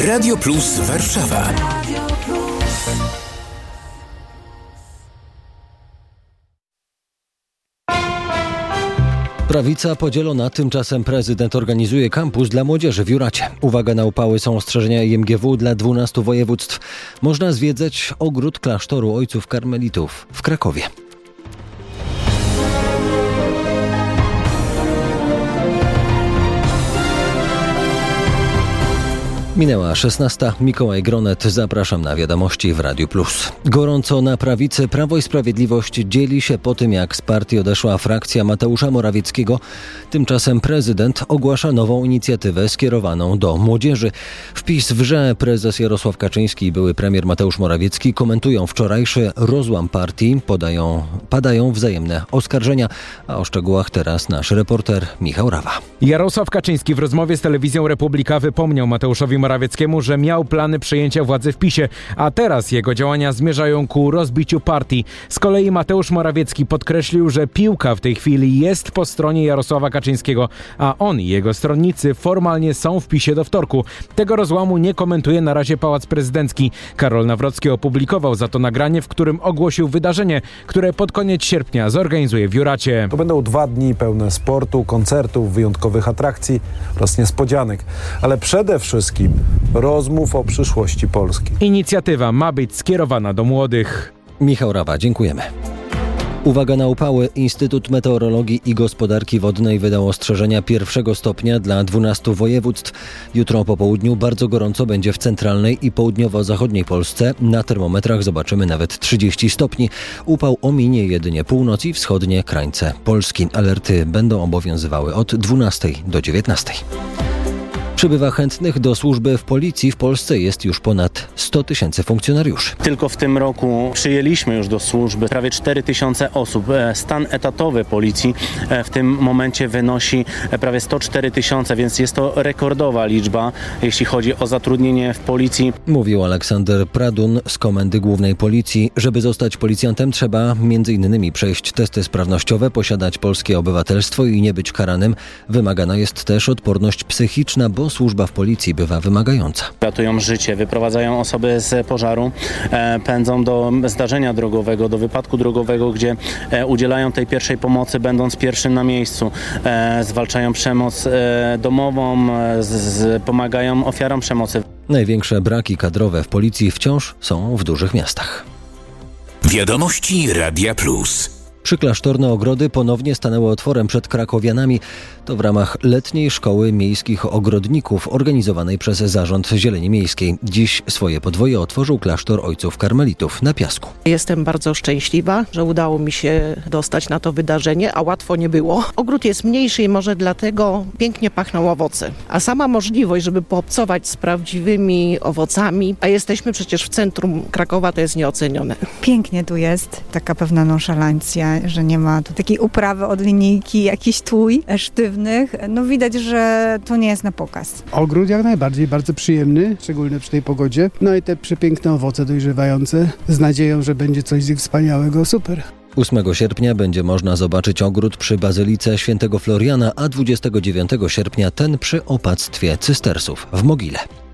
Radio Plus Warszawa. Prawica podzielona, tymczasem prezydent organizuje kampus dla młodzieży w Juracie. Uwaga na upały, są ostrzeżenia IMGW dla 12 województw. Można zwiedzać ogród klasztoru ojców karmelitów w Krakowie. Minęła 16. Mikołaj Gronet. Zapraszam na wiadomości w Radiu Plus. Gorąco na prawicy. Prawo i Sprawiedliwość dzieli się po tym, jak z partii odeszła frakcja Mateusza Morawieckiego. Tymczasem prezydent ogłasza nową inicjatywę skierowaną do młodzieży. Wpis w grze. Prezes Jarosław Kaczyński i były premier Mateusz Morawiecki komentują wczorajszy rozłam partii. Padają wzajemne oskarżenia. A o szczegółach teraz nasz reporter Michał Rawa. Jarosław Kaczyński w rozmowie z telewizją Republika wypomniał Mateuszowi Morawieckiemu, że miał plany przejęcia władzy w PiS-ie, a teraz jego działania zmierzają ku rozbiciu partii. Z kolei Mateusz Morawiecki podkreślił, że piłka w tej chwili jest po stronie Jarosława Kaczyńskiego, a on i jego stronnicy formalnie są w PiS-ie do wtorku. Tego rozłamu nie komentuje na razie Pałac Prezydencki. Karol Nawrocki opublikował za to nagranie, w którym ogłosił wydarzenie, które pod koniec sierpnia zorganizuje w Juracie. To będą 2 dni pełne sportu, koncertów, wyjątkowych atrakcji oraz niespodzianek, ale przede wszystkim rozmów o przyszłości Polski. Inicjatywa ma być skierowana do młodych. Michał Rawa, dziękujemy. Uwaga na upały. Instytut Meteorologii i Gospodarki Wodnej wydał ostrzeżenia 1 stopnia dla 12 województw. Jutro po południu bardzo gorąco będzie w centralnej i południowo-zachodniej Polsce. Na termometrach zobaczymy nawet 30 stopni. Upał ominie jedynie północ i wschodnie krańce Polski. Alerty będą obowiązywały od 12 do 19. Przybywa chętnych do służby w policji. W Polsce jest już ponad 100 000 funkcjonariuszy. Tylko w tym roku przyjęliśmy już do służby prawie 4 000 osób. Stan etatowy policji w tym momencie wynosi prawie 104 000, więc jest to rekordowa liczba, jeśli chodzi o zatrudnienie w policji. Mówił Aleksander Pradun z Komendy Głównej Policji. Żeby zostać policjantem, trzeba m.in. przejść testy sprawnościowe, posiadać polskie obywatelstwo i nie być karanym. Wymagana jest też odporność psychiczna, bo służba w policji bywa wymagająca. Ratują życie, wyprowadzają osoby z pożaru, pędzą do zdarzenia drogowego, do wypadku drogowego, gdzie udzielają tej pierwszej pomocy, będąc pierwszym na miejscu. Zwalczają przemoc domową, pomagają ofiarom przemocy. Największe braki kadrowe w policji wciąż są w dużych miastach. Wiadomości Radia Plus. Przyklasztorne ogrody ponownie stanęły otworem przed krakowianami. To w ramach letniej szkoły miejskich ogrodników organizowanej przez Zarząd Zieleni Miejskiej. Dziś swoje podwoje otworzył klasztor ojców karmelitów na Piasku. Jestem bardzo szczęśliwa, że udało mi się dostać na to wydarzenie, a łatwo nie było. Ogród jest mniejszy i może dlatego pięknie pachną owoce. A sama możliwość, żeby poobcować z prawdziwymi owocami, a jesteśmy przecież w centrum Krakowa, to jest nieocenione. Pięknie tu jest, taka pewna nonszalancja, że nie ma tu takiej uprawy od linijki, jakichś tłój sztywnych. No widać, że to nie jest na pokaz. Ogród jak najbardziej, bardzo przyjemny, szczególnie przy tej pogodzie. No i te przepiękne owoce dojrzewające z nadzieją, że będzie coś z nich wspaniałego. Super. 8 sierpnia będzie można zobaczyć ogród przy Bazylice Świętego Floriana, a 29 sierpnia ten przy opactwie Cystersów w Mogile.